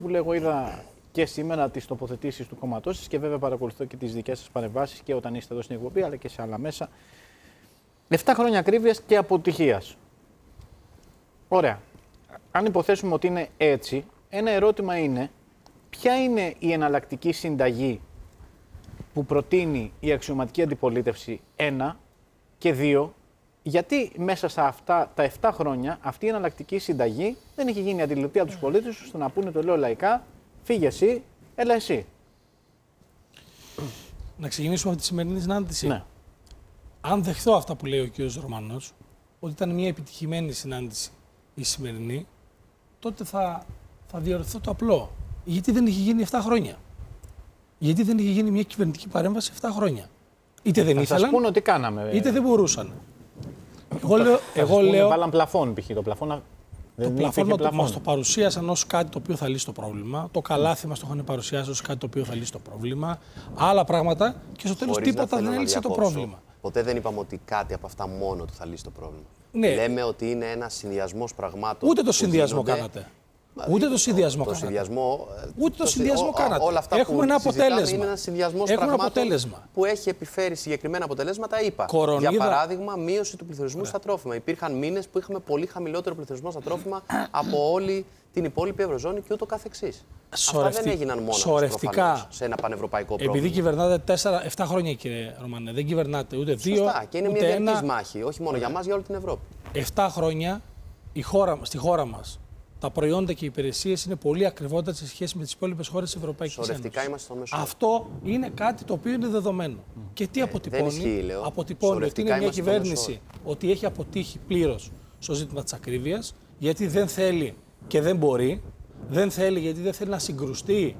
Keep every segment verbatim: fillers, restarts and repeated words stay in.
που λέγω είδα και σήμερα τις τοποθετήσεις του κόμματός σας και βέβαια παρακολουθώ και τις δικές σας παρεμβάσεις και όταν είστε εδώ στην εκπομπή αλλά και σε άλλα μέσα. Εφτά χρόνια ακρίβειας και αποτυχίας. Ωραία. Αν υποθέσουμε ότι είναι έτσι, ένα ερώτημα είναι ποια είναι η εναλλακτική συνταγή που προτείνει η αξιωματική αντιπολίτευση, ένα, και δύο, γιατί μέσα σε αυτά τα εφτά χρόνια αυτή η εναλλακτική συνταγή δεν έχει γίνει αντιληπτή από τους πολίτες ώστε να πούνε, το λέω λαϊκά, φύγε εσύ, έλα εσύ. Να ξεκινήσουμε από τη σημερινή συνάντηση. Ναι. Αν δεχθώ αυτά που λέει ο κ. Ρωμανός, ότι ήταν μια επιτυχημένη συνάντηση η σημερινή, τότε θα, θα διορθώ το απλό. Γιατί δεν είχε γίνει εφτά χρόνια. Γιατί δεν είχε γίνει μια κυβερνητική παρέμβαση εφτά χρόνια. Είτε δεν θα ήθελαν, σας πούνε ότι κάναμε. είτε δεν μπορούσαν. Εγώ λέω... Θα εγώ πούνε, λέω βάλαν πλαφόν π.χ. Το πλαφόν, το πλαφόν μας το παρουσίασαν ως κάτι το οποίο θα λύσει το πρόβλημα. Το καλάθι μας το είχαν παρουσιάσει ως κάτι το οποίο θα λύσει το πρόβλημα. Άλλα πράγματα και στο τέλος τίποτα δεν έλυσε το πρόβλημα. Ποτέ δεν είπαμε ότι κάτι από αυτά μόνο του θα λύσει το πρόβλημα. Ναι. Λέμε ότι είναι ένας συνδυασμός πραγμάτων. Ούτε το συνδυασμό κάνατε. Ούτε το συνδυασμό το κάνατε. Συνδυασμό, Ούτε το συνδυασμό ο, κάνατε. Όλα αυτά Έχουμε που ένα αποτέλεσμα. Είναι ένα συνδυασμός Έχουμε πραγμάτων αποτέλεσμα. που έχει επιφέρει συγκεκριμένα αποτελέσματα. Είπα. Κορονίδα. Για παράδειγμα, μείωση του πληθωρισμού στα τρόφιμα. Υπήρχαν μήνες που είχαμε πολύ χαμηλότερο πληθωρισμό στα τρόφιμα από όλη την υπόλοιπη Ευρωζώνη και ούτω καθεξής. Σορευτικά. Αυτά δεν έγιναν μόνο Σορευτικά. σε ένα πανευρωπαϊκό πρόβλημα. Επειδή κυβερνάτε τέσσερα εφτά χρόνια, κύριε Ρωμανέ, δεν κυβερνάτε ούτε δύο. Σωστά. Και είναι ούτε μια διαρκής ένα... μάχη, όχι μόνο για μας, για όλη την Ευρώπη. εφτά χρόνια η χώρα, στη χώρα μας τα προϊόντα και οι υπηρεσίες είναι πολύ ακριβότερα σε σχέση με τις υπόλοιπες χώρες της Ευρωπαϊκής Ένωσης. Σορευτικά είμαστε στο μέσο. Αυτό είναι κάτι το οποίο είναι δεδομένο. Mm. Και τι αποτυπώνει? Δεν ισχύει, λέω. Αποτυπώνει ότι είναι μια κυβέρνηση ότι έχει αποτύχει πλήρως στο ζήτημα της ακρίβειας, γιατί δεν θέλει και δεν μπορεί. Δεν θέλει γιατί δεν θέλει να συγκρουστεί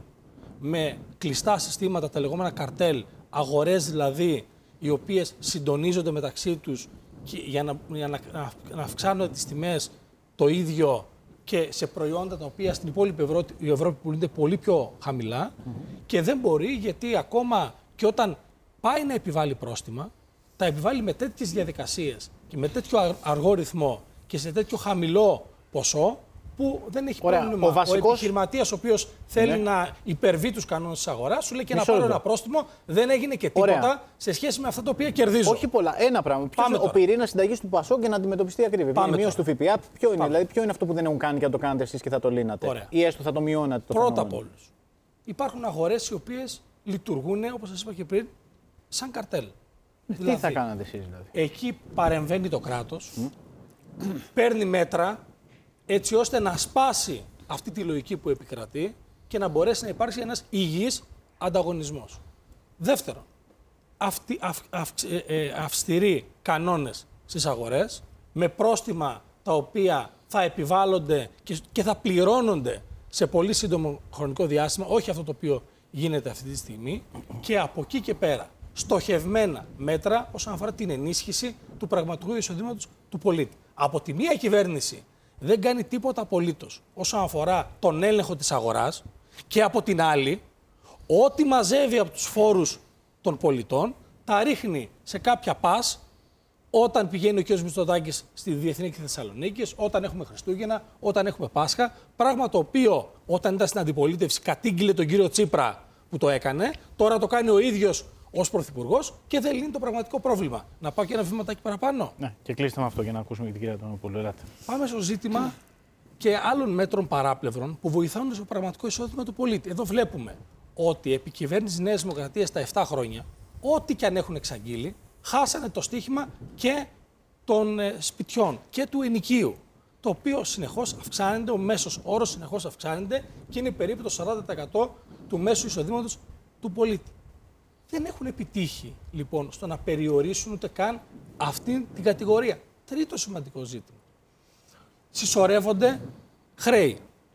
με κλειστά συστήματα, τα λεγόμενα καρτέλ, αγορές δηλαδή, οι οποίες συντονίζονται μεταξύ τους για να, για να, να αυξάνονται τις τιμές το ίδιο και σε προϊόντα τα οποία στην υπόλοιπη Ευρώπη, η Ευρώπη πουλούνται πολύ πιο χαμηλά. Mm-hmm. Και δεν μπορεί γιατί ακόμα και όταν πάει να επιβάλλει πρόστιμα, τα επιβάλλει με τέτοιες διαδικασίες και με τέτοιο αργό ρυθμό και σε τέτοιο χαμηλό ποσό, που δεν έχει Ωραία. πρόβλημα. Ο, βασικός... ο επιχειρηματίας ο οποίος θέλει ναι. να υπερβεί τους κανόνες της αγοράς, σου λέει και Μισό να πάρω ένα πρόστιμο, δεν έγινε και τίποτα Ωραία. σε σχέση με αυτά τα οποία κερδίζω. Όχι πολλά. Ένα πράγμα. Ποιος είναι ο πυρήνας συνταγής του Πασόκ για να αντιμετωπιστεί ακρίβεια? Η μείωση του ΦΠΑ. Ποιο είναι, δηλαδή, ποιο είναι αυτό που δεν έχουν κάνει και να το κάνετε εσείς και θα το λύνατε? Ωραία. Ή έστω θα το μειώνατε? Το Πρώτα απ' όλους. Υπάρχουν αγορές οι οποίες λειτουργούν, όπως σας είπα και πριν, σαν καρτέλ. Τι δηλαδή, θα κάνατε εσείς δηλαδή? Εκεί παρεμβαίνει το κράτος, mm. παίρνει μέτρα έτσι ώστε να σπάσει αυτή τη λογική που επικρατεί και να μπορέσει να υπάρξει ένας υγιής ανταγωνισμός. Δεύτερον, αυτοί, αυ, αυ, ε, ε, αυστηροί κανόνες στις αγορές, με πρόστιμα τα οποία θα επιβάλλονται και, και θα πληρώνονται σε πολύ σύντομο χρονικό διάστημα, όχι αυτό το οποίο γίνεται αυτή τη στιγμή, και από εκεί και πέρα στοχευμένα μέτρα όσον αφορά την ενίσχυση του πραγματικού εισοδήματος του πολίτη. Από τη μία κυβέρνηση δεν κάνει τίποτα απολύτως όσον αφορά τον έλεγχο της αγοράς και από την άλλη, ό,τι μαζεύει από τους φόρους των πολιτών, τα ρίχνει σε κάποια πας όταν πηγαίνει ο κ. Μητσοτάκης στη Διεθνή Έκθεση Θεσσαλονίκης, όταν έχουμε Χριστούγεννα, όταν έχουμε Πάσχα, πράγμα το οποίο όταν ήταν στην αντιπολίτευση κατήγγειλε τον κύριο Τσίπρα που το έκανε, τώρα το κάνει ο ίδιος ως πρωθυπουργός και δεν λύνει το πραγματικό πρόβλημα. Να πάω και ένα βήματάκι παραπάνω. Ναι, και κλείστε με αυτό για να ακούσουμε και την κυρία Τονοπούλου. Ελάτε. Πάμε στο ζήτημα και άλλων μέτρων παράπλευρων που βοηθάνε στο πραγματικό εισόδημα του πολίτη. Εδώ βλέπουμε ότι η επικυβέρνηση Νέας Δημοκρατίας τα εφτά χρόνια, ό,τι και αν έχουν εξαγγείλει, χάσανε το στίχημα και των ε, σπιτιών και του ενοικίου. Το οποίο συνεχώς αυξάνεται, ο μέσος όρος συνεχώς αυξάνεται και είναι περίπου το σαράντα τοις εκατό του μέσου εισοδήματος του πολίτη. Δεν έχουν επιτύχει λοιπόν στο να περιορίσουν ούτε καν αυτή την κατηγορία. Τρίτο σημαντικό ζήτημα. Συσσωρεύονται χρέη.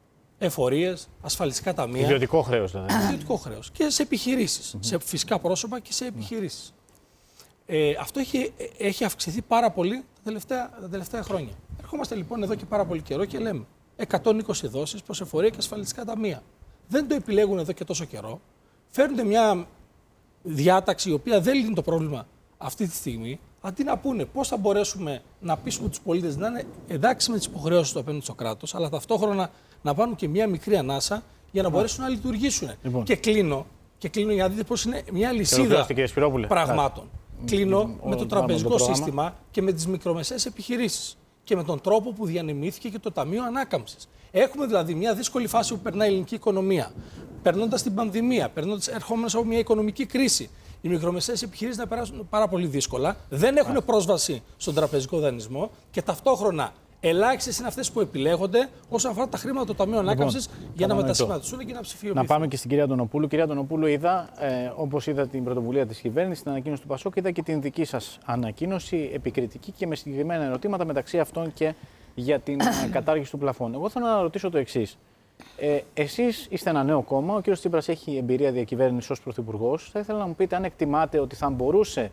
Εφορίες, ασφαλιστικά ταμεία. Ιδιωτικό χρέος δηλαδή. Ιδιωτικό χρέος. Και σε επιχειρήσεις. Mm-hmm. Σε φυσικά πρόσωπα και σε επιχειρήσεις. Mm-hmm. Ε, αυτό έχει, έχει αυξηθεί πάρα πολύ τα τελευταία, τα τελευταία χρόνια. Ερχόμαστε λοιπόν εδώ και πάρα πολύ καιρό και λέμε εκατόν είκοσι δόσεις προς εφορία και ασφαλιστικά ταμεία. Δεν το επιλέγουν εδώ και τόσο καιρό. Φέρνουν μια διάταξη η οποία δεν λύνει το πρόβλημα αυτή τη στιγμή, αντί να πούνε πώς θα μπορέσουμε να πείσουμε τους πολίτες να είναι εντάξει με τις υποχρεώσεις του απέναντι στο κράτος, αλλά ταυτόχρονα να πάρουν και μια μικρή ανάσα για να μπορέσουν να λειτουργήσουν. Λοιπόν. Και κλείνω, και κλείνω για να δείτε πώς είναι μια λυσίδα πραγμάτων. Κλείνω με το τραπεζικό σύστημα και με τις μικρομεσαίες επιχειρήσεις και με τον τρόπο που διανεμήθηκε και το Ταμείο Ανάκαμψης. Έχουμε δηλαδή μια δύσκολη φάση που περνάει η ελληνική οικονομία, περνώντας την πανδημία, περνώντας ερχόμενος από μια οικονομική κρίση. Οι μικρομεσαίες επιχειρήσεις να περάσουν πάρα πολύ δύσκολα, δεν έχουν πρόσβαση στον τραπεζικό δανεισμό και ταυτόχρονα ελάχιστες είναι αυτές που επιλέγονται όσον αφορά τα χρήματα του Ταμείου Ανάκαμψης λοιπόν, για να μετασχηματιστούν και να ψηφιοποιηθούν. Να πάμε και στην κυρία Αντωνοπούλου. Κυρία Αντωνοπούλου, είδα, ε, όπως είδα την πρωτοβουλία της κυβέρνησης, την ανακοίνωση του Πασόκ, είδα και την δική σας ανακοίνωση, επικριτική και με συγκεκριμένα ερωτήματα, μεταξύ αυτών και για την κατάργηση του πλαφών. Εγώ θέλω να ρωτήσω το εξής. Ε, εσείς είστε ένα νέο κόμμα, ο κ. Τσίπρας έχει εμπειρία διακυβέρνησης ως πρωθυπουργός. Θα ήθελα να μου πείτε αν εκτιμάτε ότι θα μπορούσε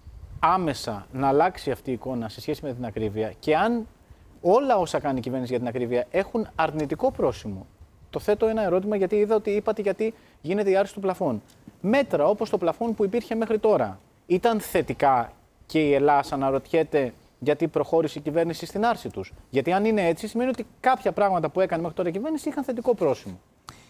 άμεσα να αλλάξει αυτή η εικόνα σε σχέση με την ακρίβεια και αν όλα όσα κάνει η κυβέρνηση για την ακρίβεια έχουν αρνητικό πρόσημο. Το θέτω ένα ερώτημα γιατί είδα ότι είπατε γιατί γίνεται η άρση του πλαφών. Μέτρα όπως το πλαφών που υπήρχε μέχρι τώρα ήταν θετικά και η Ελλάδα αναρωτιέται γιατί προχώρησε η κυβέρνηση στην άρση τους. Γιατί αν είναι έτσι, σημαίνει ότι κάποια πράγματα που έκανε μέχρι τώρα η κυβέρνηση είχαν θετικό πρόσημο.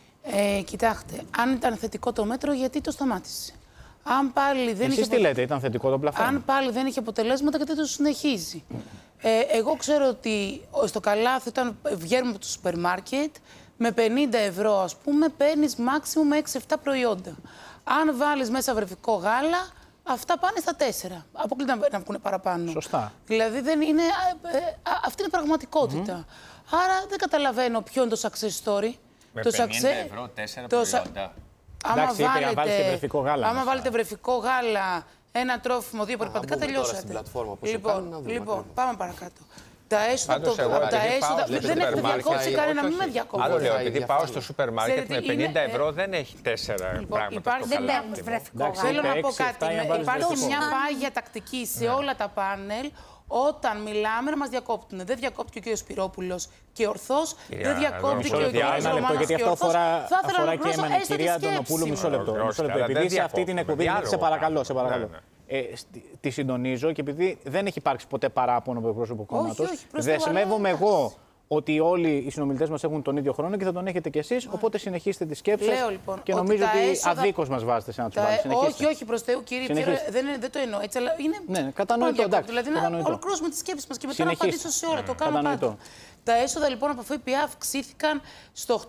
Ε, κοιτάξτε, αν ήταν θετικό το μέτρο, γιατί το σταμάτησε. Αν πάλι δεν Εσείς είχε... τι λέτε, ήταν θετικό το πλαφόν? Αν πάλι δεν είχε αποτελέσματα, γιατί το συνεχίζει. Ε, εγώ ξέρω ότι στο καλάθι, όταν βγαίνουμε από το σούπερ μάρκετ, με πενήντα ευρώ, ας πούμε, παίρνεις maximum με έξι εφτά προϊόντα. Αν βάλεις μέσα βρεφικό γάλα, αυτά πάνε στα τέσσερα. Αποκλείται να, να βγουν παραπάνω. Σωστά. Δηλαδή δεν είναι, ε, ε, αυτή είναι πραγματικότητα. Mm. Άρα δεν καταλαβαίνω ποιο είναι το success story. Με το πενήντα success... ευρώ, τέσσερα το... προϊόντα. Άμα Εντάξει, βάλετε, βάλετε βρεφικό γάλα. άμα βάλετε βρεφικό γάλα, ένα τρόφιμο, δύο περιπατικά, τελειώσατε. Λοιπόν, λοιπόν πάμε παρακάτω. Τα έσοδα, Πάντως, το, εγώ, τα έσοδα πάω, δεν έχετε διακόψει κανένα, μην με διακόψετε. Άλλο λέω, επειδή πάω στο σούπερ μάρκετ με Ξέρετε, πενήντα είναι, ευρώ δεν έχει τέσσερα λοιπόν, πράγματα υπάρχει, στο δεν καλάθι παίρνεις μου. βρεφικό Εντάξει, γάλα. Θέλω να έξι, πω εφτά, κάτι. για να Υπάρχει βάλεις μια βρεφικό. πάγια τακτική σε όλα τα πάνελ. Όταν μιλάμε να μας διακόπτουν. Δεν διακόπτει και ο κ. Σπυρόπουλος και ορθώς. Δεν διακόπτει και ο κ. Ρωμάνος και γιατί αυτό ορθώς. αφορά, Θα ήθελα αφορά να και ολοκληρώσω εμένα. έστω τη Κυρία σκέψη Αντωνοπούλου, μου. μισό λεπτό. Μισό λεπτό. Επειδή σε αυτή την εκπομπή, σε παρακαλώ, σε παρακαλώ. Ε, τη συντονίζω και επειδή δεν έχει υπάρξει ποτέ παράπονο από εκπρόσωπο κόμματος, δεσμεύομαι εγώ ότι όλοι οι συνομιλητές μας έχουν τον ίδιο χρόνο και θα τον έχετε κι εσείς. Οπότε συνεχίστε τη σκέψη σας. Λοιπόν, και νομίζω ότι, ότι έσοδα... αδίκως μας βάζετε σε ένα τσουβάλι. Όχι, όχι, προς Θεού, κύριε Πιέρο, δεν, δεν το εννοώ. Έτσι, αλλά είναι ναι, κατανοητό. Εντάξει, δηλαδή κατανοητό. να ολοκληρώσουμε τη σκέψη μας και μετά να απαντήσω σε όλα. Mm. Το κάνω πάντα. Τα έσοδα λοιπόν από ΦΠΑ αυξήθηκαν στο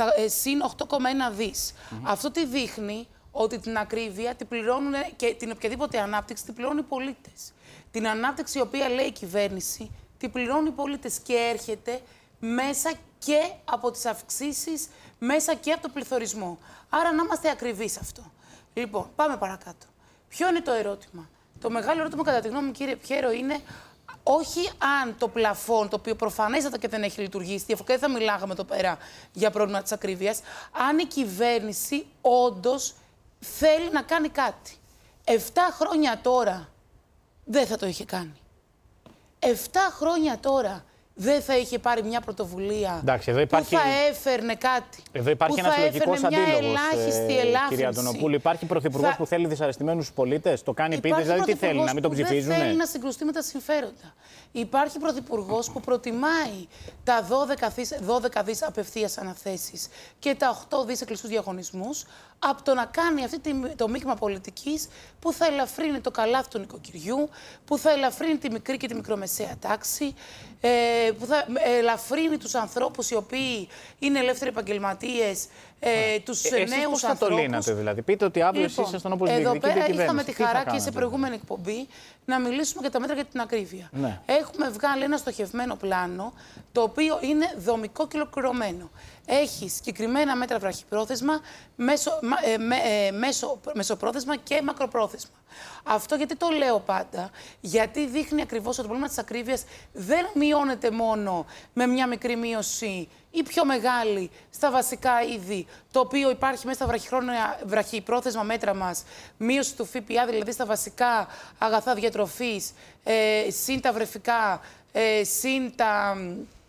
συν οκτώ κόμμα ένα δις. Mm-hmm. Αυτό τι δείχνει? Ότι την ακρίβεια την πληρώνουν και την οποιαδήποτε ανάπτυξη την πληρώνουν οι πολίτες. Την ανάπτυξη η οποία λέει η κυβέρνηση την πληρώνουν οι πολίτες και έρχεται μέσα και από τις αυξήσεις, μέσα και από το πληθωρισμό. Άρα να είμαστε ακριβείς σε αυτό. Λοιπόν, πάμε παρακάτω. Ποιο είναι το ερώτημα? Το μεγάλο ερώτημα κατά τη γνώμη μου, κύριε Πιέρο, είναι όχι αν το πλαφόν, το οποίο προφανέστατα και δεν έχει λειτουργήσει, διαφορετικά δεν θα μιλάγαμε εδώ πέρα για πρόβλημα της ακρίβειας, αν η κυβέρνηση όντως θέλει να κάνει κάτι. Εφτά χρόνια τώρα δεν θα το είχε κάνει. Εφτά χρόνια τώρα δεν θα είχε πάρει μια πρωτοβουλία. Εντάξει, εδώ υπάρχει... που θα έφερνε κάτι. Εδώ υπάρχει ένας λογικός αντίλογος, ε, κυρία Αντωνοπούλου. Υπάρχει πρωθυπουργός θα... που θέλει δυσαρεστημένους πολίτες, το κάνει επίτηδες, δηλαδή τι θέλει, να μην τον ψηφίζουν. Δεν θέλει να συγκρουστεί με τα συμφέροντα. Υπάρχει πρωθυπουργός που προτιμάει τα δώδεκα δις απευθείας αναθέσεις και τα οκτώ δις κλειστούς διαγωνισμούς από το να κάνει αυτή το μείγμα πολιτικής που θα ελαφρύνει το καλάθι του νοικοκυριού, που θα ελαφρύνει τη μικρή και τη μικρομεσαία τάξη, ε, που θα ελαφρύνει τους ανθρώπους οι οποίοι είναι ελεύθεροι επαγγελματίες, ε, τους ε, νέους πώς ανθρώπους. θα το λύνατε δηλαδή? Πείτε ότι αύριο λοιπόν, εσείς ήσασταν όπως διεκδικεί η κυβέρνηση. Εδώ πέρα είχαμε τη χαρά και σε προηγούμενη εκπομπή να μιλήσουμε για τα μέτρα για την ακρίβεια. Ναι. Έχουμε βγάλει ένα στοχευμένο πλάνο, το οποίο είναι δομικό και ολοκληρωμένο. Έχει συγκεκριμένα μέτρα βραχυπρόθεσμα, μέσο, ε, με, ε, μέσο, μεσοπρόθεσμα και μακροπρόθεσμα. Αυτό γιατί το λέω πάντα? Γιατί δείχνει ακριβώς ότι το πρόβλημα της ακρίβειας δεν μειώνεται μόνο με μια μικρή μείωση ή πιο μεγάλη στα βασικά είδη, το οποίο υπάρχει μέσα στα βραχυπρόθεσμα μέτρα μας, μείωση του ΦΠΑ, δηλαδή στα βασικά αγαθά διατροφής, ε, συν τα βρεφικά, ε, συν τα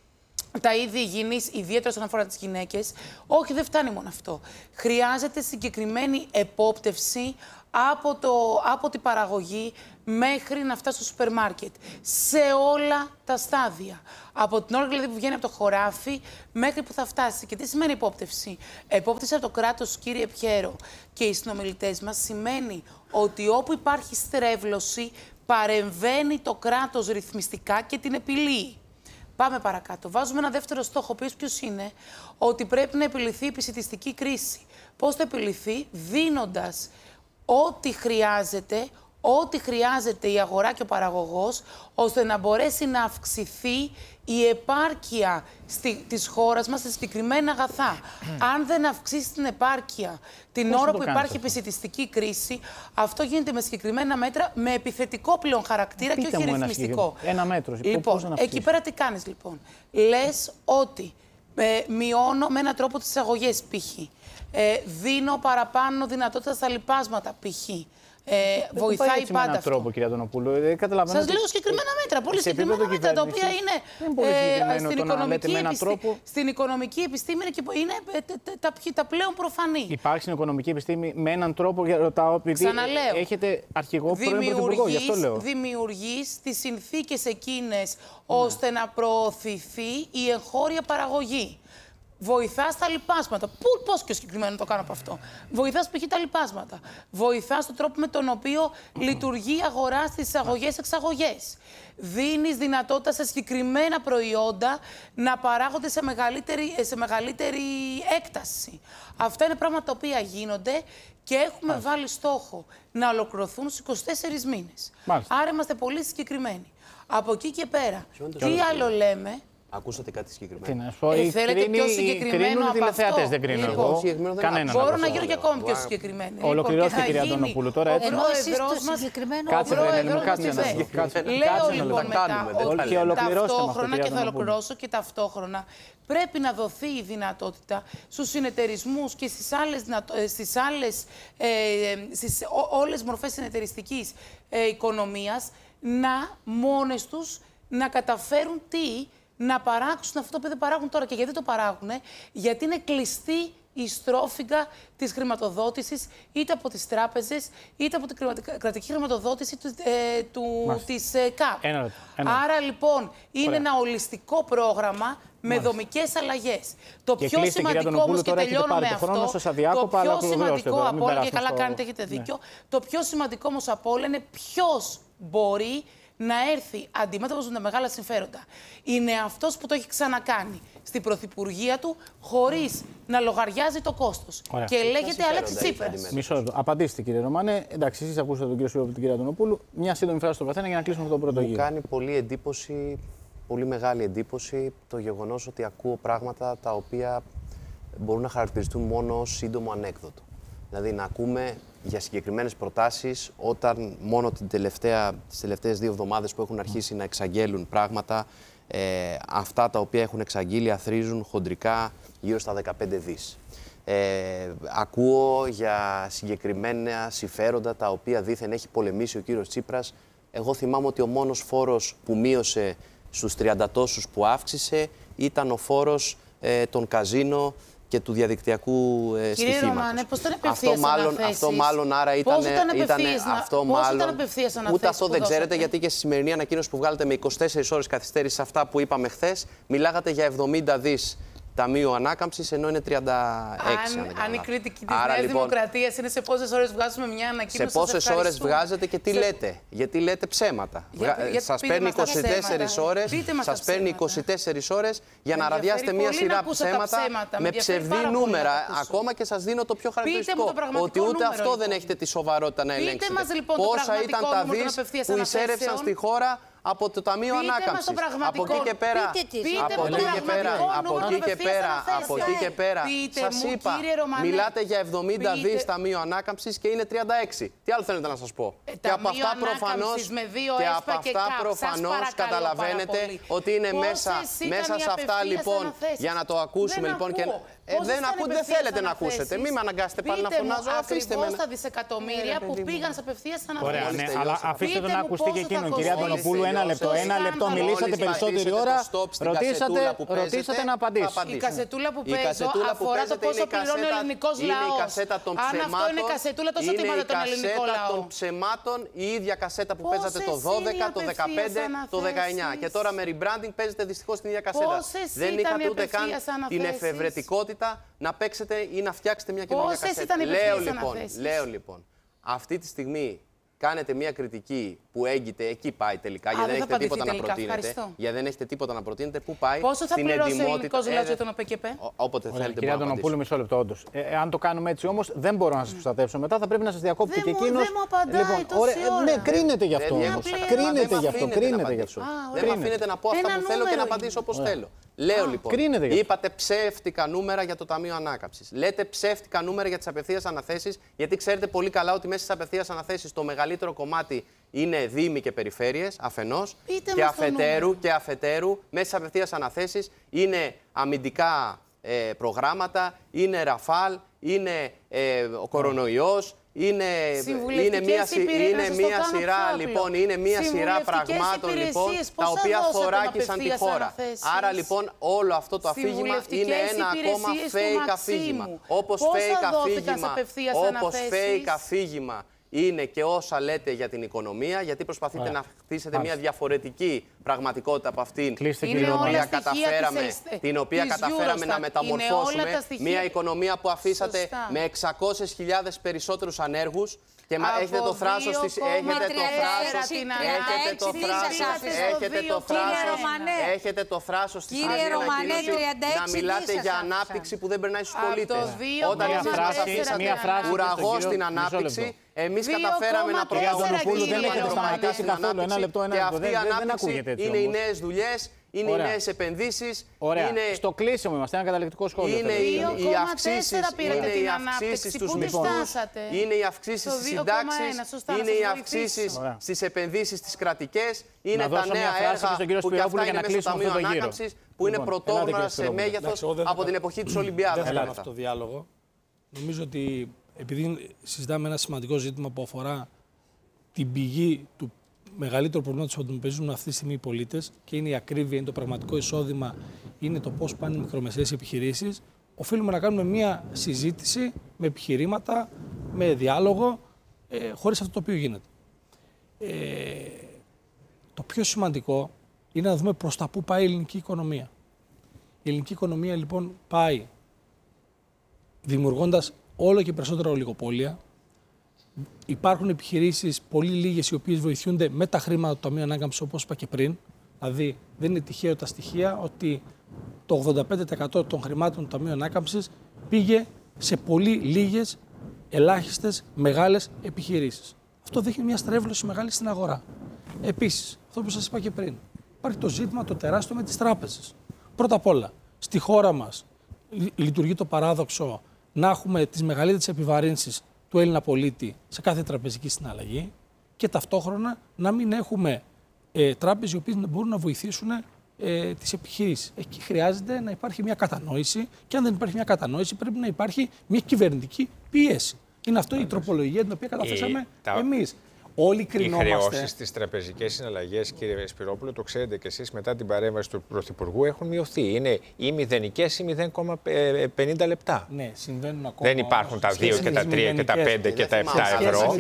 τα είδη υγιεινής, ιδιαίτερα όσον αφορά τις γυναίκες. Όχι, δεν φτάνει μόνο αυτό. Χρειάζεται συγκεκριμένη επόπτευση από, το, από την παραγωγή μέχρι να φτάσει στο σούπερ μάρκετ. Σε όλα τα στάδια. Από την ώρα δηλαδή που βγαίνει από το χωράφι μέχρι που θα φτάσει. Και τι σημαίνει επόπτευση? Επόπτευση από το κράτος, κύριε Πιέρο, και οι συνομιλητές μας, σημαίνει ότι όπου υπάρχει στρέβλωση, παρεμβαίνει το κράτος ρυθμιστικά και την επιλύει. Πάμε παρακάτω. Βάζουμε ένα δεύτερο στόχο, ο οποίος ποιος είναι? Ότι πρέπει να επιληθεί η επισιτιστική κρίση. Πώς θα επιληθεί? Δίνοντας ό,τι χρειάζεται, ό,τι χρειάζεται η αγορά και ο παραγωγός, ώστε να μπορέσει να αυξηθεί η επάρκεια στη, της χώρας μας σε συγκεκριμένα αγαθά. Αν δεν αυξήσει την επάρκεια την Πώς ώρα που υπάρχει αυτό? επισιτιστική κρίση, αυτό γίνεται με συγκεκριμένα μέτρα, με επιθετικό πλέον χαρακτήρα. Πείτε και όχι μου ένα ρυθμιστικό. Ένα μέτρο. Λοιπόν, πώς εκεί πέρα τι κάνεις λοιπόν? Λες ότι ε, μειώνω με έναν τρόπο τις εισαγωγές π.χ. Ε, δίνω παραπάνω δυνατότητα στα λοιπάσματα π.χ. Ε, βοηθάει πάντα με έναν αυτό. τρόπο, κυρία Αντωνοπούλου. Ε, καταλαβαίνω Σας ότι λέω συγκεκριμένα μέτρα, πολύ σε συγκεκριμένα επίπεδο μέτρα, τα οποία κυβέρνησης είναι, δεν είναι πολύ συγκεκριμένο στην, το να οικονομική λέτε με έναν επιστή... τρόπο. στην οικονομική επιστήμη είναι, και είναι ε, τα, τα, τα, τα πλέον προφανή. Υπάρχει στην οικονομική επιστήμη με έναν τρόπο, ρωτάω, επειδή Ξαναλέω, έχετε αρχηγό πρώην πρωθυπουργό, γι' αυτό λέω. Δημιουργείς τις συνθήκες εκείνες ώστε να προωθηθεί η εγχώρια παραγωγή. Βοηθάς τα λοιπάσματα. Πού, πώς και συγκεκριμένα το κάνω από αυτό? Βοηθάς π.χ. τα λοιπάσματα. Βοηθάς τον τρόπο με τον οποίο λειτουργεί η αγορά στις εισαγωγές-εξαγωγές. Δίνεις δυνατότητα σε συγκεκριμένα προϊόντα να παράγονται σε μεγαλύτερη, σε μεγαλύτερη έκταση. Αυτά είναι πράγματα τα οποία γίνονται και έχουμε Μάλιστα. βάλει στόχο να ολοκληρωθούν στους είκοσι τέσσερις μήνες. Μάλιστα. Άρα είμαστε πολύ συγκεκριμένοι. Από εκεί και πέρα, τι άλλο λέμε? Ακούσατε κάτι συγκεκριμένο? Τι να σου πω, ε, θέλετε πιο συγκεκριμένο από αυτό? Δεν κρίνω λοιπόν, εγώ. Κανέναν. Μπορώ να γίνω και ακόμη πιο συγκεκριμένη. Ολοκληρώστε, κυρία Αντωνοπούλου, τώρα έτσι. Ο πρόεδρος μας... Κάτσε, Βενέλη μου, κάτσε να σας λέω λοιπόν μετά ότι ταυτόχρονα, και θα ολοκληρώσω, και ταυτόχρονα πρέπει να δοθεί η δυνατότητα στους συνεταιρισμούς και στις άλλες, στις άλλες ε, στις όλες μορφές συνεταιριστικής ε, οικονομίας να μόνες τους να καταφέρουν τι? Να παράξουν αυτό που δεν παράγουν τώρα. Και γιατί το παράγουν? Γιατί είναι κλειστή η στρόφιγγα της χρηματοδότησης, είτε από τις τράπεζες, είτε από την κρατική χρηματοδότηση του, ε, του, της ε, ΚΑΠ. Ένα, ένα. Άρα λοιπόν είναι Ωραία. ένα ολιστικό πρόγραμμα με δομικές αλλαγές. Το και πιο κλείστε, σημαντικό όμως, και τελειώνω με αυτό, το πιο σημαντικό από όλα, και καλά στο... κάνετε, έχετε δίκιο, ναι. το πιο σημαντικό όμως από όλα είναι ποιος μπορεί να έρθει αντιμέτωπος με τα μεγάλα συμφέροντα. Είναι αυτός που το έχει ξανακάνει στην πρωθυπουργία του, χωρίς να λογαριάζει το κόστος. Ωραία. Και λέγεται Αλέξη Τσίπρας. Μισό λεπτό. Απαντήστε, κύριε Ρωμάνε. Εντάξει, εσείς ακούσατε τον κύριο Σιώπη και την κυρία Αντωνοπούλου. Μια σύντομη φράση στον καθένα για να κλείσουμε αυτό το πρώτο γύρο. Μου κάνει πολύ εντύπωση, πολύ μεγάλη εντύπωση, το γεγονός ότι ακούω πράγματα τα οποία μπορούν να χαρακτηριστούν μόνο ως σύντομο ανέκδοτο. Δηλαδή να ακούμε για συγκεκριμένες προτάσεις όταν μόνο την τελευταία, τις τελευταίες δύο εβδομάδες που έχουν αρχίσει να εξαγγέλουν πράγματα, ε, αυτά τα οποία έχουν εξαγγείλει αθροίζουν χοντρικά γύρω στα δεκαπέντε δις. Ε, ακούω για συγκεκριμένα συμφέροντα τα οποία δήθεν έχει πολεμήσει ο κύριος Τσίπρας. Εγώ θυμάμαι ότι ο μόνος φόρος που μείωσε στους τριάντα τόσους που αύξησε ήταν ο φόρος ε, των καζίνο και του διαδικτυακού ε, Κύριε στοιχήματος. Ρωμάνε, πώς ήταν απευθείας αυτό μάλλον, αναθέσεις? αυτό μάλλον άρα ήταν. Πώς ήταν απευθείας, ήταν, αυτό πώς μάλλον, ήταν απευθείας αναθέσεις? Ούτε αυτό που δεν δώσατε? ξέρετε, γιατί και στη σημερινή ανακοίνωση που βγάλετε με είκοσι τέσσερις ώρες καθυστέρηση σε αυτά που είπαμε χθες, μιλάγατε για εβδομήντα δις Ταμείο Ανάκαμψης, ενώ είναι τριάντα έξι. Αν, αν, αν η κριτική της Άρα, Νέας λοιπόν, Δημοκρατίας είναι σε πόσες ώρες βγάζουμε μια ανακοίνωση? σε πόσες ώρες βγάζετε και τι σε... λέτε? Γιατί λέτε ψέματα. Για, για, σας παίρνει είκοσι τέσσερις ώρες, σας παίρνει είκοσι τέσσερις ώρες για να ραδιάσετε μια σειρά ψέματα, ψέματα με ψευδή νούμερα. Ακόμα και σας δίνω το πιο χαρακτηριστικό. Ότι ούτε νούμερο, αυτό λοιπόν. δεν έχετε τη σοβαρότητα να ελέγξετε. Μας, λοιπόν, πόσα ήταν τα δις που εισέρευσαν στη χώρα από το Ταμείο Ανάκαμψης. Από εκεί και πέρα, από εκεί και πέρα, από εκεί και πέρα, από εκεί και πέρα, σας είπα, μιλάτε για εβδομήντα δις Ταμείο Ανάκαμψης και είναι τριάντα έξι. Τι άλλο θέλετε να σας πω? Και από αυτά προφανώς, και από αυτά προφανώς καταλαβαίνετε ότι είναι μέσα, μέσα σε αυτά λοιπόν, για να το ακούσουμε λοιπόν και Ε, δεν, ακού, δεν θέλετε να ακούσετε. Μην με αναγκάσετε πάλι να φωνάζω. Αφήστε με. Ακριβώς τα δισεκατομμύρια που πήγαν σε απευθείας αναθέσεις. Ωραία, ναι, αλλά αφήστε τον να ακουστεί και εκείνον. Κυρία Αντωνοπούλου, ένα λεπτό. Ένα λεπτό. Μιλήσατε περισσότερη ώρα. Ρωτήσατε, ρωτήσατε να απαντήσει. Η κασετούλα που παίζω αφορά το πόσο πληρώνει ο ελληνικός λαός. Αν αυτό είναι κασετούλα, τόσο τίματα τον ελληνικό λαό. Των ψεμάτων, η ίδια κασέτα που παίζατε το δώδεκα, το δεκαπέντε, το δεκαεννιά. Και τώρα με rebranding παίζετε δυστυχώς την ίδια κασέτα. Δεν είχατε ούτε καν την εφευρετικότητα να παίξετε ή να φτιάξετε μια καινούργια κασέτα. Λέω λοιπόν, λέω λοιπόν, αυτή τη στιγμή κάνετε μια κριτική που έγκυται, εκεί πάει τελικά, γιατί δεν έχετε τίποτα να προτείνετε. Γιατί δεν έχετε τίποτα να προτείνετε, πού πάει? Πόσο θα πληρώσει ο ελληνικός λαός για τον ΟΠΕΚΕΠΕ? Όποτε θέλετε. Κυρία Αντωνοπούλου, μισό λεπτό, όντως. Ε, αν το κάνουμε έτσι όμως, δεν μπορώ να σας προστατεύσω. Μετά θα πρέπει να σας διακόπτει και εκείνος. Δεν μου απαντάει λοιπόν, τόση ωραία, ώρα. ναι, κρίνεται γι' αυτό όμως. Κρίνεται γι' αυτό. Κρίνεται γι' αυτό. Δεν με αφήνετε να πω αυτά που θέλω και να απαντήσω όπως θέλω. Λέω λοιπόν, είπατε ψεύτικα νούμερα για το Ταμείο Ανάκαμψης. Λέτε ψεύτικα νούμερα για τις απευθείας αναθέσεις, γιατί ξέρετε πολύ καλά ότι μέσα στις απευθείας αναθέσεις το μεγαλύτερο κομμάτι είναι δήμοι και περιφέρειες, αφενός, και αφετέρου, και αφετέρου, μέσα στις απευθείας αναθέσεις είναι αμυντικά ε, προγράμματα, είναι Ραφάλ, είναι ε, ο κορονοϊός. Είναι, είναι μια, είναι μια σειρά, λοιπόν, είναι μια σειρά πραγμάτων λοιπόν, τα οποία θωράκισαν τη χώρα. Άρα λοιπόν όλο αυτό το αφήγημα είναι ένα ακόμα fake αφήγημα. Όπως fake αφήγημα, όπως fake αφήγημα είναι και όσα λέτε για την οικονομία, γιατί προσπαθείτε Άρα. να χτίσετε Άρα. μια διαφορετική πραγματικότητα από αυτήν την οποία καταφέραμε, την οποία καταφέραμε να μεταμορφώσουμε. Μια οικονομία που αφήσατε Σωστά. με εξακόσιες χιλιάδες περισσότερους ανέργους. Και μα, έχετε το θράσος της. Έχετε το θράσος. Έχετε το θράσος. Έχετε το θράσος. Έχετε το θράσος της να μιλάτε για ανάπτυξη που δεν περνάει στους πολίτες. Όταν εσείς ουραγό στην ανάπτυξη, εμείς καταφέραμε να προχωρήσουμε. Δεν έχετε σταματήσει καθόλου. Ένα λεπτό, ένα λεπτό. Και αυτή η ανάπτυξη είναι οι νέες δουλειές. Είναι Ωραία. οι νέες επενδύσεις. Είναι... Στο κλείσιμο είμαστε, ένα καταληκτικό σχόλιο. Είναι οι αυξήσεις στους μισθούς. Είναι οι αυξήσεις στις συντάξεις. Είναι οι αυξήσεις στις επενδύσεις στις κρατικές. Είναι τα νέα έργα που και αυτά είναι μέσα στο Ταμείο Ανάκαμψης, που είναι πρωτόγνωρα σε μέγεθος από την εποχή της Ολυμπιάδας. Δεν θέλω αυτό το διάλογο. Νομίζω ότι επειδή συζητάμε ένα σημαντικό ζήτημα που αφορά την πηγή του μεγαλύτερο πρόβλημα που αντιμετωπίζουν αυτή τη στιγμή οι πολίτες και είναι η ακρίβεια, είναι το πραγματικό εισόδημα, είναι το πώς πάνε οι μικρομεσαίες επιχειρήσεις, οφείλουμε να κάνουμε μια συζήτηση με επιχειρήματα, με διάλογο, ε, χωρίς αυτό το οποίο γίνεται. Ε, το πιο σημαντικό είναι να δούμε προς τα πού πάει η ελληνική οικονομία. Η ελληνική οικονομία λοιπόν πάει δημιουργώντας όλο και περισσότερα ολιγοπόλια. Υπάρχουν επιχειρήσεις πολύ λίγες οι οποίες βοηθούνται με τα χρήματα του Ταμείου Ανάκαμψης, όπως είπα και πριν. Δηλαδή, δεν είναι τυχαίο τα στοιχεία ότι το ογδόντα πέντε τοις εκατό των χρημάτων του Ταμείου Ανάκαμψης πήγε σε πολύ λίγες, ελάχιστες, μεγάλες επιχειρήσεις. Αυτό δείχνει μια στρέβλωση μεγάλη στην αγορά. Επίσης, αυτό που σας είπα και πριν, υπάρχει το ζήτημα το τεράστιο με τις τράπεζες. Πρώτα απ' όλα, στη χώρα μας λειτουργεί το παράδοξο να έχουμε τις μεγαλύτερες επιβαρύνσεις του Έλληνα πολίτη σε κάθε τραπεζική συναλλαγή και ταυτόχρονα να μην έχουμε ε, τράπεζες οι οποίες μπορούν να βοηθήσουν ε, τις επιχειρήσεις. Εκεί χρειάζεται να υπάρχει μια κατανόηση και αν δεν υπάρχει μια κατανόηση πρέπει να υπάρχει μια κυβερνητική πίεση. Είναι αυτό η τροπολογία την οποία καταθέσαμε τα... εμείς. Όλοι κρινόμαστε. Οι χρεώσεις στις τραπεζικές συναλλαγές, κύριε Σπυρόπουλο, το ξέρετε και εσείς μετά την παρέμβαση του Πρωθυπουργού, έχουν μειωθεί. Είναι ή μηδενικές ή μηδέν κόμμα πενήντα λεπτά. Ναι, συμβαίνουν ακόμα. Δεν υπάρχουν τα δύο και τα τρία και τα πέντε και τα επτά ευρώ.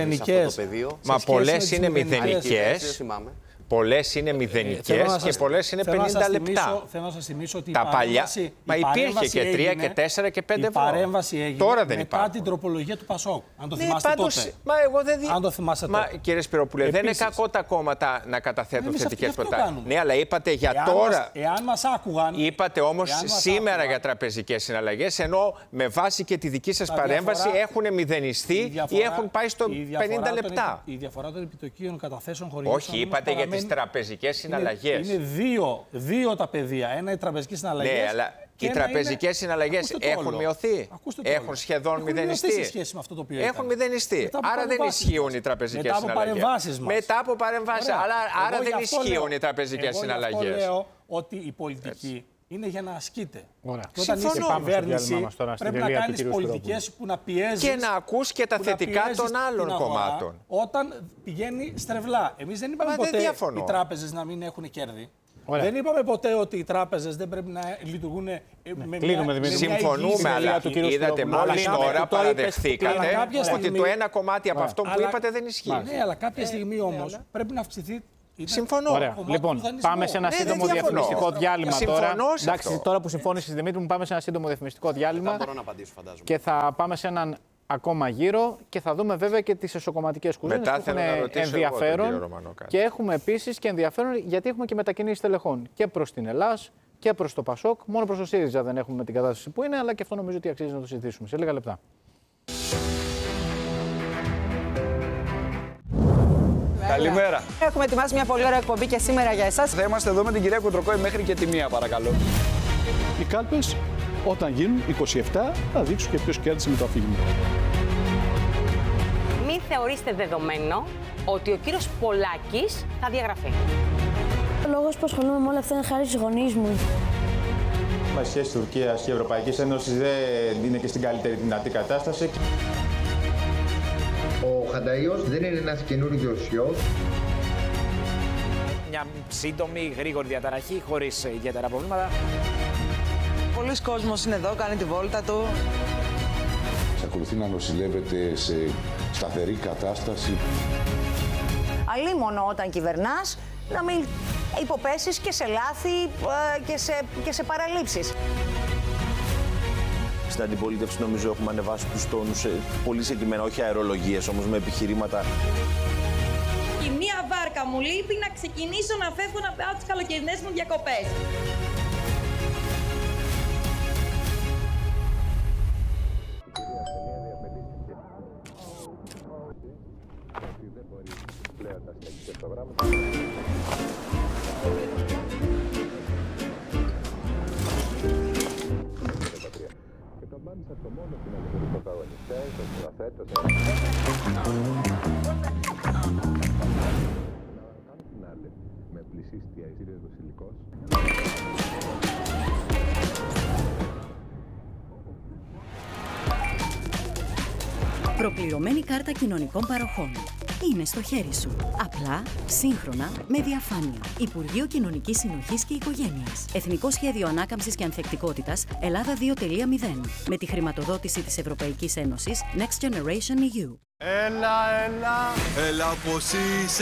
Μα πολλές είναι μηδενικές. Πολλές είναι μηδενικές και πολλές είναι πενήντα λεπτά. Θέλω να σας θυμίσω ότι τα παλιά. Μα υπήρχε και τρία και τέσσερα και πέντε ευρώ. Η παρέμβαση έγινε τώρα δεν μετά υπάρχουν. την τροπολογία του Πασόκ. Αν το ναι, θυμάστε πάντως, τότε. Μα εγώ δεν δι... Αν το θυμάστε μα, τότε. Κύριε Σπυρόπουλε, δεν είναι κακό τα κόμματα να καταθέτουν θετικές προτάσεις. Ναι, αλλά είπατε για εάν τώρα. Μας, εάν μας άκουγαν. Είπατε όμως σήμερα άκουγαν, για τραπεζικές συναλλαγές, ενώ με βάση και τη δική σας παρέμβαση έχουν μηδενιστεί ή έχουν πάει στο πενήντα λεπτά. Η διαφορά των επιτοκίων καταθέσεων χορηγήσεων. Όχι, είπατε για τις τραπεζικές συναλλαγές. Είναι δύο, δύο τα πεδία. Ένα είναι οι τραπεζικές συναλλαγές. Ναι, αλλά οι τραπεζικές είναι... συναλλαγές έχουν μειωθεί. Έχουν σχεδόν έχουν μηδενιστεί. Σε σχέση με αυτό το οποίο έχουν μηδενιστεί. Άρα δεν ισχύουν οι τραπεζικές συναλλαγές. Μετά από παρεμβάσεις μας. Μετά από παρεμβάσεις. Αλλά, άρα δεν ισχύουν οι τραπεζικές συναλλαγές. Εγώ λέω ότι η πολιτική, είναι για να ασκείται. Ωραία. Και όταν είσαι κυβέρνηση, πρέπει να κάνεις πολιτικές που να πιέζεις. Και να ακούς και τα θετικά των άλλων κομμάτων. Όταν πηγαίνει στρεβλά. Εμείς δεν είπαμε Μα ποτέ δεν οι τράπεζες να μην έχουν κέρδη. Ωραία. Δεν είπαμε ποτέ ότι οι τράπεζες δεν πρέπει να λειτουργούν ναι. με Κλείνουμε, μια, συμφωνούμε, αλλά είδατε μόλις τώρα παραδεχθήκατε ότι το ένα κομμάτι από αυτό που είπατε δεν ισχύει. Ναι, αλλά κάποια στιγμή όμως πρέπει να αυξηθεί. Συμφωνώ. Ωραία. Λοιπόν, πάμε σε ένα ναι, σύντομο διαφημιστικό διάλειμμα τώρα. Εντάξει, τώρα που συμφώνησε Δημήτρη μου, πάμε σε ένα σύντομο διαφημιστικό διάλειμμα. Δεν μπορώ να απαντήσω, φαντάζομαι. Και θα πάμε σε έναν ακόμα γύρο και θα δούμε βέβαια και τις εσωκομματικές κουζίνες που έχουν ενδιαφέρον. Εγώ, και έχουμε επίσης και ενδιαφέρον γιατί έχουμε και μετακινήσεις τελεχών και προς την Ελλάδα και προς το Πασόκ. Μόνο προς το ΣΥΡΙΖΑ δεν έχουμε την κατάσταση που είναι, αλλά και αυτό νομίζω ότι αξίζει να το συζητήσουμε. Σε λίγα λεπτά. Καλημέρα. Έχουμε ετοιμάσει μια πολύ ωραία εκπομπή και σήμερα για εσάς. Θα είμαστε εδώ με την κυρία Κουντροκόη μέχρι και τη μία, παρακαλώ. Οι κάλπες, όταν γίνουν είκοσι επτά, θα δείξουν και ποιος κέρδισε με το αφήγημα. Μην θεωρήστε δεδομένο ότι ο κύριος Πολάκης θα διαγραφεί. Ο λόγος που ασχολούμαι με όλα αυτά είναι χάρη στους γονείς μου. Η σχέση Τουρκίας και Ευρωπαϊκής Ένωσης δεν είναι και στην καλύτερη δυνατή κατάσταση. Ο Χανταΐος δεν είναι ένας καινούριος ιός. Μια σύντομη, γρήγορη διαταραχή, χωρίς ιδιαίτερα προβλήματα. Πολλοί κόσμος είναι εδώ, κάνει τη βόλτα του. Εξακολουθεί να νοσηλεύεται σε σταθερή κατάσταση. Αλίμονο όταν κυβερνάς, να μην υποπέσεις και σε λάθη και σε, και σε παραλήψεις. Στην αντιπολίτευση νομίζω έχουμε ανεβάσει τους τόνους πολύ συγκεκριμένα, όχι αερολογίες όμως με επιχειρήματα. Η μία βάρκα μου λείπει να ξεκινήσω να φεύγω να πάω τις καλοκαιρινές μου διακοπές. Προπληρωμένη κάρτα κοινωνικών παροχών. Είναι στο χέρι σου. Απλά, σύγχρονα, με διαφάνεια. Υπουργείο Κοινωνικής Συνοχής και Οικογένειας. Εθνικό Σχέδιο Ανάκαμψης και Ανθεκτικότητας Ελλάδα δύο κόμμα μηδέν. Με τη χρηματοδότηση της Ευρωπαϊκής Ένωσης Next Generation ι γιου. Έλα, έλα, έλα πως είσαι.